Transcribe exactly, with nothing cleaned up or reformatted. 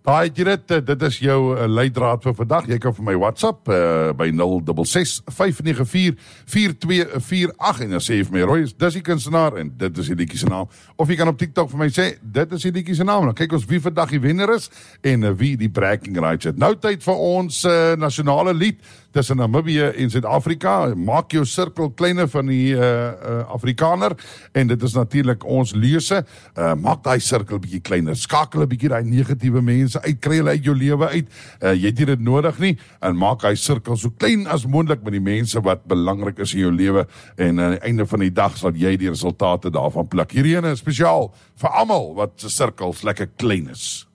Daai het jy dit, dit is jou uh, leidraad vir vandag. Jy kan vir my WhatsApp uh, by nul ses ses vyf nege vier vier twee vier agt en dan sê jy vir my, Roy, dis die kunstenaar en dit is die liedjie se naam. Of jy kan op TikTok vir my sê, dit is die liedjie se naam. Dan kyk ons wie vandag die wenner is en uh, wie die bragging rights het. Nou tyd vir ons uh, nasionale lied tussen Namibië en Suid-Afrika. Maak jou sirkel kleiner van die uh, uh, Afrikaner en dit is natuurlik ons leuse. Uh, maak daai sirkel bietjie kleiner. Skakel 'n bietjie daai negatiewe mense uit, kry hulle uit jou lewe uit. Uh, jy het dit nodig nie en maak daai sirkel so klein as moontlik met die mense wat belangrik is in jou lewe en aan die einde van die dag sal jy die resultate daarvan pluk. Hierdie ene is spesiaal vir almal wat se sirkels lekker klein is.